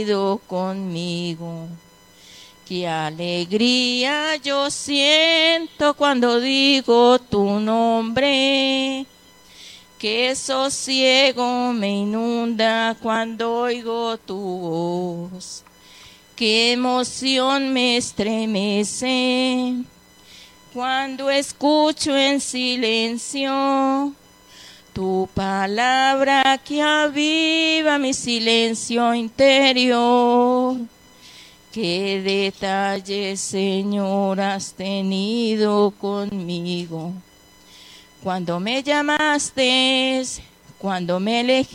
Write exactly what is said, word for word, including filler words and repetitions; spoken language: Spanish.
conmigo. Qué alegría yo siento cuando digo tu nombre. Qué sosiego me inunda cuando oigo tu voz. Qué emoción me estremece cuando escucho en silencio tu palabra que aviva mi silencio interior. Qué detalles, Señor, has tenido conmigo. Cuando me llamaste, cuando me elegiste,